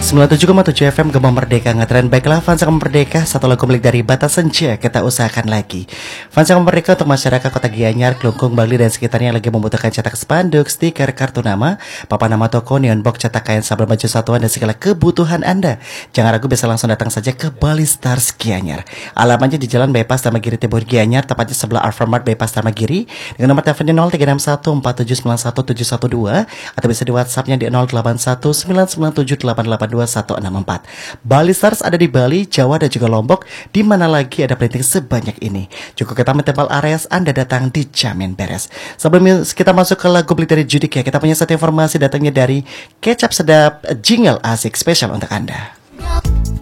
97,7 FM Gema Merdeka ngetren. Baiklah fans Gema Merdeka, satu lagu milik dari Bata Senja kita usahakan lagi. Fans Gema Merdeka untuk masyarakat Kota Gianyar, Klungkung, Bali dan sekitarnya lagi membutuhkan cetak spanduk, stiker, kartu nama, papan nama toko, neon box, cetak kain, sabel baju satuan dan segala kebutuhan Anda. Jangan ragu, bisa langsung datang saja ke Bali Stars Gianyar. Alamatnya di Jalan Bypass Tamagiri Timur Gianyar, tepatnya sebelah Alfamart Bypass Tamagiri. Dengan nomor teleponnya 03614791 atau bisa di WhatsAppnya di 081997882164. Bali Stars ada di Bali, Jawa dan juga Lombok. Di mana lagi ada printing sebanyak ini? Cukup kita mentempel areas, Anda datang dijamin beres. Sebelum kita masuk ke lagu beli dari Judik ya, kita punya satu informasi datangnya dari Kecap Sedap Jingle Asik spesial untuk Anda.